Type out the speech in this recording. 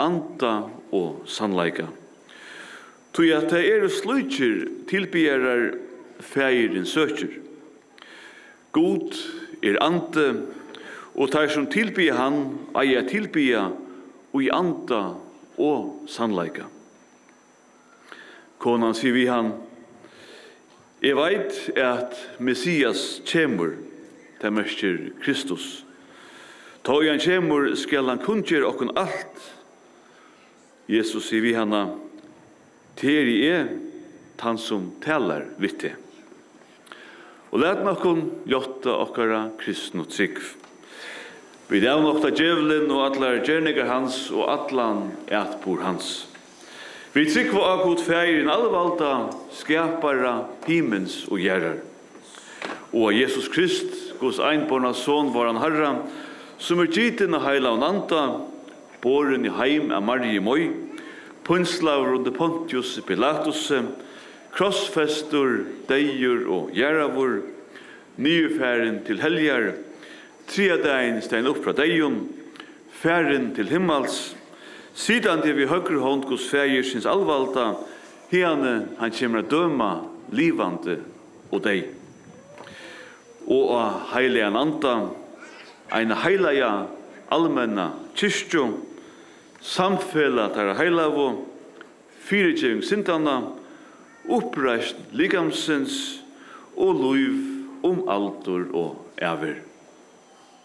anda og sannleika. Tui at det slutjer tilbyarar feirin søkjer. God ande, og tar som tilbyr han, eier tilbya og i anda og sannleika. Konan sier vi han, jeg veit at Messias kjemur, det merker Kristus. Ta han kjemur skal han kunngjere okkun alt. Jesus sier vi hana, teri han som talar vitte. Og let nokkun ljotta okkara kristnu trygg. Vi er nokta djevelen og atlar gjernigar hans og atlan etbor hans. Vi trygg var akut feirin allvalda skapara himens og gjerrar. Og Jesus Krist, Guds einborna son var han Herra, som gitin av heila og anta, boren i heim av Marie Moi, punslaver under Pontius Pilatus, krossfestur, deir og gjerravur, nyfæren til heljar, triadain stein upp fra deion, færen til himmels, sidan til vi høgre hånd hos fægir sinns allvalda, hene han kjemra døma, livande og dei. Og av heilegan anda, ein heilaja, allmenna, kyrstjo, samfela tar heilavu, fyrirgjeving sintana, uppreist ligamsins og luiv aldur og æver.